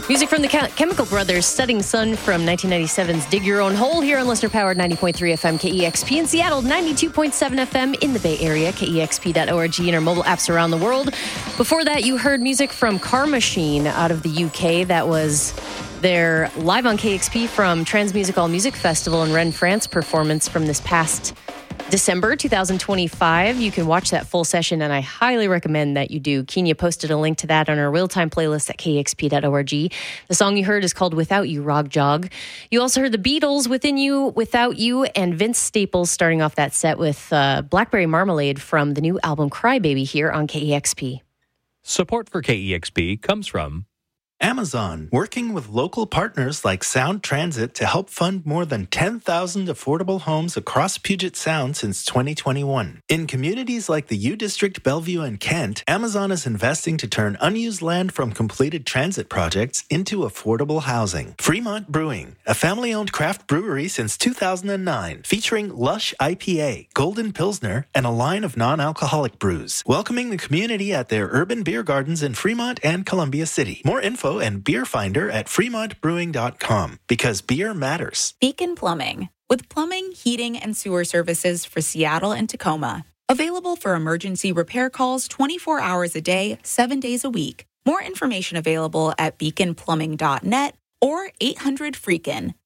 Music from the Chemical Brothers, Setting Sun from 1997's Dig Your Own Hole here on listener-powered 90.3 FM KEXP in Seattle, 92.7 FM in the Bay Area, KEXP.org, and our mobile apps around the world. Before that, you heard music from Car Machine out of the UK. That was their live on KEXP from Transmusic All Music Festival in Rennes, France performance from this past December 2025. You can watch that full session, and I highly recommend that you do. Kenya posted a link to that on our real-time playlist at kexp.org. The song you heard is called Without You, Rog Jog. You also heard the Beatles, Within You, Without You, and Vince Staples starting off that set with Blackberry Marmalade from the new album Crybaby here on KEXP. Support for KEXP comes from Amazon, working with local partners like Sound Transit to help fund more than 10,000 affordable homes across Puget Sound since 2021. In communities like the U District, Bellevue, and Kent, Amazon is investing to turn unused land from completed transit projects into affordable housing. Fremont Brewing, a family-owned craft brewery since 2009, featuring Lush IPA, Golden Pilsner, and a line of non-alcoholic brews, welcoming the community at their urban beer gardens in Fremont and Columbia City. More info and beer finder at fremontbrewing.com, because beer matters. Beacon Plumbing, with plumbing, heating, and sewer services for Seattle and Tacoma. Available for emergency repair calls 24 hours a day, 7 days a week. More information available at beaconplumbing.net or 800-FREAKIN,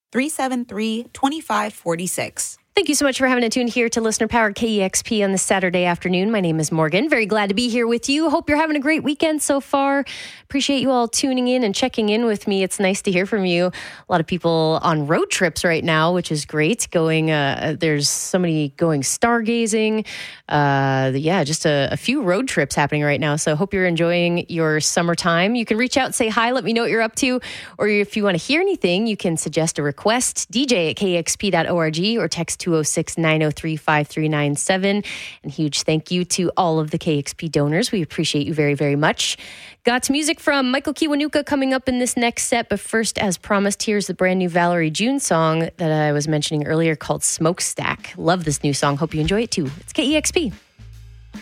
373-2546. Thank you so much for having a tune here to listener-powered KEXP on this Saturday afternoon. My name is Morgan. Very glad to be here with you. Hope you're having a great weekend so far. Appreciate you all tuning in and checking in with me. It's nice to hear from you. A lot of people on road trips right now, which is great. There's somebody going stargazing. Just a few road trips happening right now. So hope you're enjoying your summertime. You can reach out, say hi, let me know what you're up to. Or if you want to hear anything, you can suggest a request, dj@kexp.org, or text 206-903-5397. And huge thank you to all of the KEXP donors. We appreciate you very, very much. Got music from Michael Kiwanuka coming up in this next set. But first, as promised, here's the brand new Valerie June song that I was mentioning earlier called Smokestack. Love this new song. Hope you enjoy it too. It's KEXP.